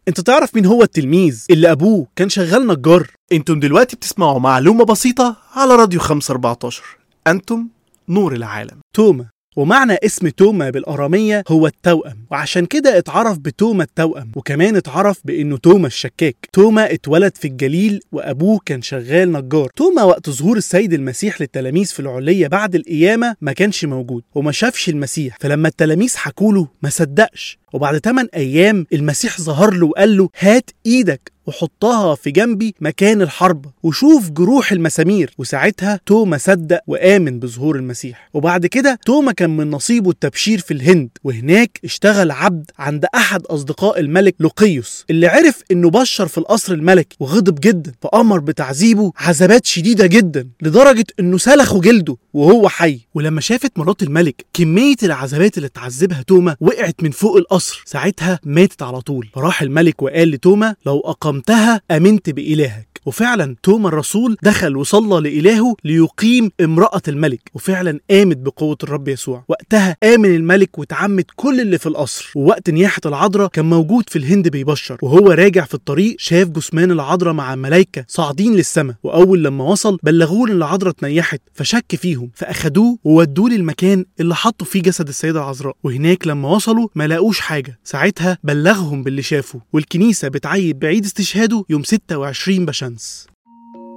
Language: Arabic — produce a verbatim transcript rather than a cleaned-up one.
انت تعرف مين هو التلميذ اللي ابوه كان شغال نجار؟ انتم دلوقتي بتسمعوا معلومة بسيطة على راديو خمسة أربعتاشر. انتم نور العالم. توما، ومعنى اسم توما بالأرامية هو التوأم، وعشان كده اتعرف بتوما التوأم، وكمان اتعرف بانه توما الشكاك. توما اتولد في الجليل وابوه كان شغال نجار. توما وقت ظهور السيد المسيح للتلاميذ في العلية بعد القيامة ما كانش موجود وما شافش المسيح، فلما التلاميذ حكوله ما صدقش، وبعد ثمانية أيام المسيح ظهر له وقال له هات ايدك وحطها في جنبي مكان الحرب وشوف جروح المسامير. وساعتها توما صدق وآمن بظهور المسيح. وبعد كده توما كان من نصيبه التبشير في الهند، وهناك اشتغل عبد عند أحد أصدقاء الملك لوقيوس اللي عرف إنه بشر في القصر الملكي وغضب جدا، فأمر بتعذيبه عذابات شديدة جدا لدرجة إنه سلخوا جلده وهو حي. ولما شافت مرات الملك كمية العذابات اللي تعذبها توما وقعت من فوق القصر، ساعتها ماتت على طول. فراح الملك وقال لتوما لو أقام قمتها أمنت بإلهك. وفعلا توما الرسول دخل وصلى لإلهه ليقيم امرأة الملك، وفعلا آمت بقوة الرب يسوع. وقتها آمن الملك وتعمد كل اللي في القصر. ووقت نياحة العذراء كان موجود في الهند بيبشر، وهو راجع في الطريق شاف جثمان العذراء مع ملايكة صاعدين للسماء، وأول لما وصل بلغوه إن العذراء اتنيحت، فشك فيهم فأخدوه وودوه للمكان اللي حطوا فيه جسد السيدة العذراء. وهناك لما وصلوا ما لاقوش حاجة. ساعتها بلغهم باللي شافه، والكنيسة بتعيد بعيد استشهاده يوم ستة وعشرين بشمس.